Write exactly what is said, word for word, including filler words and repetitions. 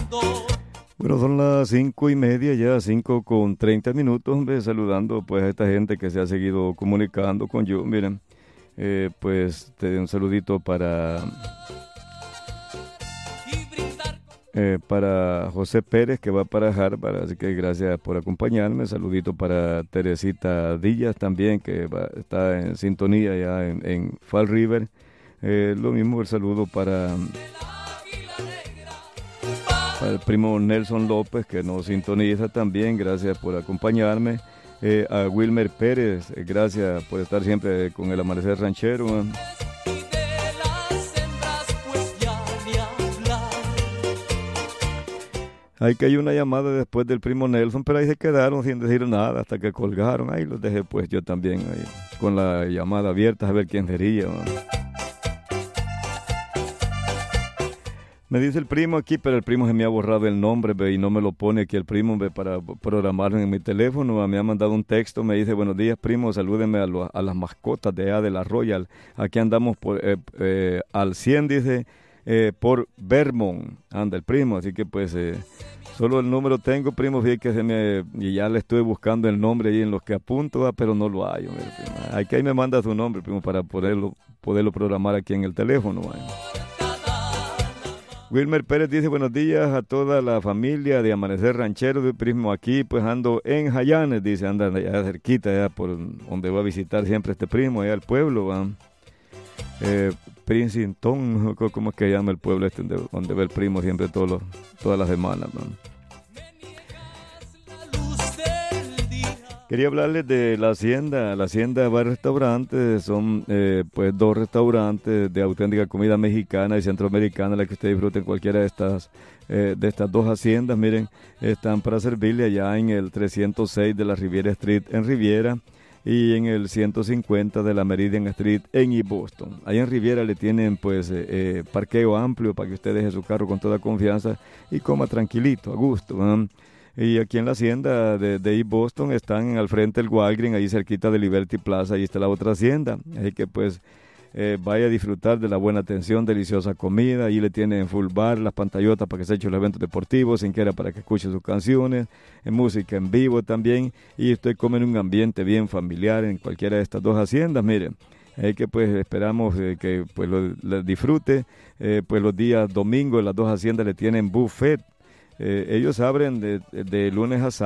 Bueno, son las cinco y media ya, cinco con treinta minutos, hombre, saludando pues a esta gente que se ha seguido comunicando con yo. Miren, eh, pues te doy un saludito para, eh, para José Pérez, que va para Harvard, así que gracias por acompañarme. Saludito para Teresita Díaz también, que va, está en sintonía ya en, en Fall River. Eh, lo mismo el saludo para... Para el primo Nelson López, que nos sintoniza también, gracias por acompañarme. Eh, a Wilmer Pérez, eh, gracias por estar siempre con el Amanecer Ranchero. Hay que hay una llamada después del primo Nelson, pero ahí se quedaron sin decir nada hasta que colgaron. Ahí los dejé pues yo también, ahí, con la llamada abierta a ver quién sería, man. Me dice el primo aquí, pero el primo se me ha borrado el nombre, ve, y no me lo pone aquí el primo, ve, para programarlo en mi teléfono. Me ha mandado un texto, me dice, buenos días, primo, salúdenme a, lo, a las mascotas de allá de la Royal. Aquí andamos por, eh, eh, al cien, dice, eh, por Vermont. Anda el primo, así que pues eh, solo el número tengo, primo, fíjate que se me, y ya le estuve buscando el nombre ahí en los que apunto, va, pero no lo hay. Hombre, primo. Aquí ahí me manda su nombre, primo, para poderlo, poderlo programar aquí en el teléfono. Va. Wilmer Pérez dice, buenos días a toda la familia de Amanecer Ranchero de Primo aquí, pues ando en Jayanes, dice, anda allá cerquita, allá por donde va a visitar siempre este primo, allá al pueblo, va. Eh, Princeton, ¿cómo es que llama el pueblo este donde, donde va el primo siempre todos los, todas las semanas, va? Quería hablarles de la hacienda, la hacienda de varios restaurantes, son eh, pues dos restaurantes de auténtica comida mexicana y centroamericana, la que usted disfrute en cualquiera de estas, eh, de estas dos haciendas. Miren, están para servirle allá en el trescientos seis de la Riviera Street en Riviera y en el ciento cincuenta de la Meridian Street en East Boston. Allá en Riviera le tienen pues eh, eh, parqueo amplio para que usted deje su carro con toda confianza y coma tranquilito, a gusto, ¿no? Y aquí en la hacienda de, de East Boston están al frente del Walgreens, ahí cerquita de Liberty Plaza, ahí está la otra hacienda. Así que pues eh, vaya a disfrutar de la buena atención, deliciosa comida. Ahí le tienen full bar, las pantallotas para que se eche los eventos deportivos, sin que era para que escuche sus canciones, en música en vivo también. Y usted come en un ambiente bien familiar en cualquiera de estas dos haciendas, miren. Así que pues esperamos eh, que pues lo, lo disfrute. Eh, pues los días domingos las dos haciendas le tienen buffet. Eh, ellos abren de, de lunes a sábado.